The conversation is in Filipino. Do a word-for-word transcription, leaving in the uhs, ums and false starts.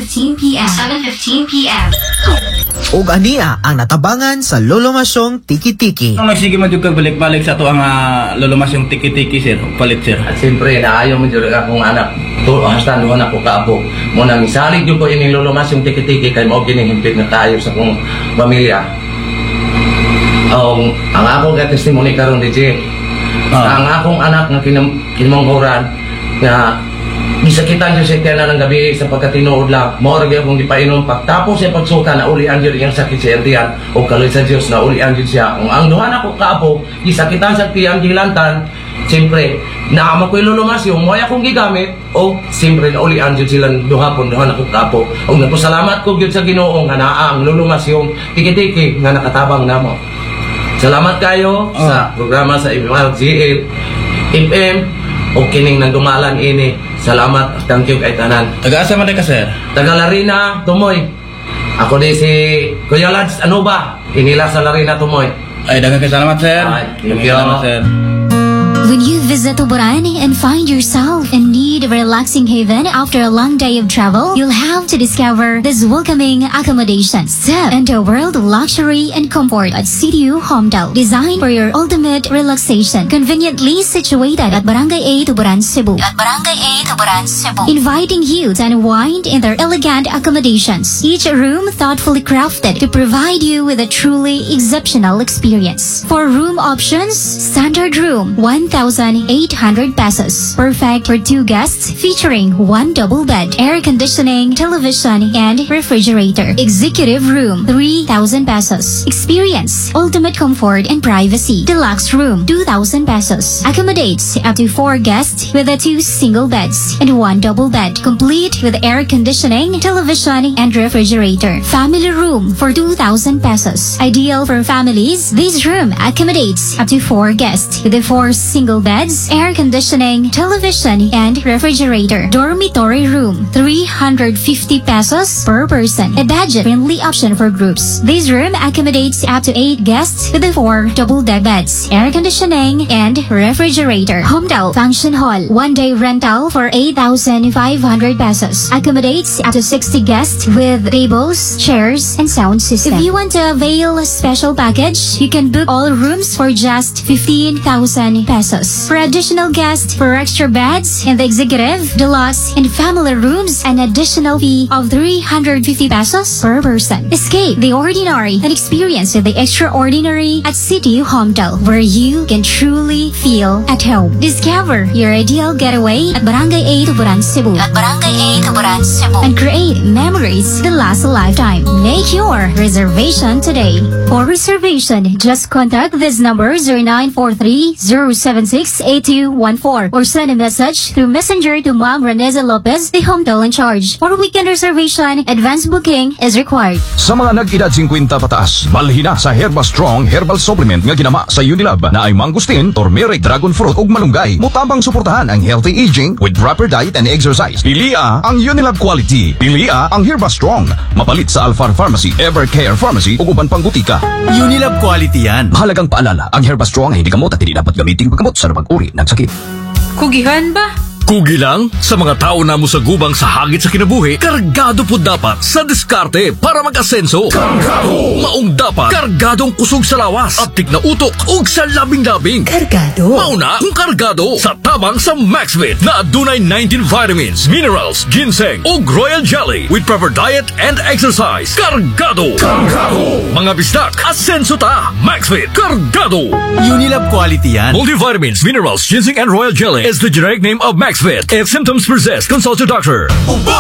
fifteen p m seven fifteen p m Ug ania ang natabangan sa Lolomasyong Tiki-Tiki. Ang nagsige man jud kag balik-balik sa to ang uh, Lolomasyong Tiki-Tiki sir, palit sir. At siyempre, naayaw mo dyan akong anak. To, ang stand ko na ko kaabo. Muna, misalig dyan ko ining Lolomasyong Tiki-Tiki kay mo ginihimpit na tayo sa kong pamilya. Um, ang akong testimony karon D J. Ah. Ang akong anak nga kinam kinamanghuran nga gisakitan dyan siya kaya ng gabi sa pagkatinood lang. Maura gyud akong gipainom. Pagtapos siya pagsuka na ulian dyan yung sakit sa erdiyan o kaloy sa Diyos na ulian dyan siya. Kung ang duha na ko kaabo, gisakitan sa tiyang gilantan, siyempre, naama ko'y Lolomasyong, mo akong gigamit, o siyempre na ulian dyan silang duhapon, duha na ko kaabo. O nagpasalamat ko dyan sa Ginoo nga naa ang Lolomasyong Tiki-Tiki nga nakatabang namo. Salamat kayo Oh. sa programa sa M R G F M o kining nagdumalan ini. Salamat, thank you kay tanan. Taga-asa man ka sir? Taga Larina, Tumoy. Ako di si Kuya Lads, ano ba? Inila sa Larina, Tumoy. Ay, daghang salamat sir. Ay, thank Daghang you. salamat sir. When you visit Tuburan and find yourself in need of a relaxing haven after a long day of travel, you'll have to discover this welcoming accommodation. Step into a world of luxury and comfort at C D U Homedale, designed for your ultimate relaxation. Conveniently situated at Barangay A, Tuburan, Cebu. At Barangay A, Tuburan, Cebu. Inviting you to unwind in their elegant accommodations. Each room thoughtfully crafted to provide you with a truly exceptional experience. For room options, standard room, one thousand eight hundred pesos. Perfect for two guests, featuring one double bed, air conditioning, television, and refrigerator. Executive room, three thousand pesos. Experience ultimate comfort and privacy. Deluxe room, two thousand pesos. Accommodates up to four guests with a two single beds and one double bed, complete with air conditioning, television, and refrigerator. Family room for two thousand pesos. Ideal for families, this room accommodates up to four guests with a four single beds, air conditioning, television, and refrigerator. Dormitory room, three hundred fifty pesos per person. A budget-friendly option for groups. This room accommodates up to eight guests with a four double-deck beds, air conditioning, and refrigerator. Homedale Function Hall, one-day rental for eight thousand five hundred pesos. Accommodates up to sixty guests with tables, chairs, and sound system. If you want to avail a special package, you can book all rooms for just fifteen thousand pesos. For additional guests, for extra beds in the executive, deluxe, and family rooms, an additional fee of three hundred fifty pesos per person. Escape the ordinary and experience the extraordinary at C D U Homedale, where you can truly feel at home. Discover your ideal getaway at Barangay A, Tuburan, Cebu. At Barangay A, Tuburan, Cebu. And create memories that last a lifetime. Make your reservation today. For reservation, just contact this number zero nine four three zero seven six eight two one four or send a message through Messenger to Ma'am Reneza Lopez, the Homedale in charge. For weekend reservation, advance booking is required. Sa mga nag-edad fifty pataas, balhin na sa Herba Strong Herbal Supplement nga ginama sa Unilab na ay mangustin, turmeric, dragon fruit ug malunggay. Mutabang suportahan ang healthy aging with proper diet and exercise. Pilia ang Unilab quality. Pilia ang Herba Strong. Mapalit sa Alphar Pharmacy, Evercare Pharmacy ug uban pang butika. Unilab quality yan. Mahalagang paalala, ang Herba Strong ay hindi gamot at hindi dapat gamitin paggamot sa pag-uri ng sakit. Kugihan ba? Kugi lang sa mga tao na mo sa gubang sa hagit sa kinabuhi, kargado po dapat sa diskarte para mag-asenso. Kargado! Maong dapat, kargadong kusog sa lawas at tignautok ug sa labing-labing. Kargado? Mauna kung kargado sa tabang sa Maxvit na adunay nineteen vitamins, minerals, ginseng ug royal jelly with proper diet and exercise. Kargado! Kargado! Mga bisdak, asenso ta! Maxvit, kargado! Unilab quality yan. Multivitamins, minerals, ginseng and royal jelly is the generic name of Maxvit. If symptoms persist, consult your doctor. Ubo!